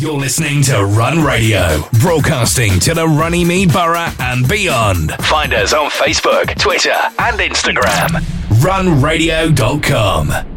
You're listening to Run Radio, broadcasting to the Runnymede Borough and beyond. Find us on Facebook, Twitter, and Instagram. runradio.com.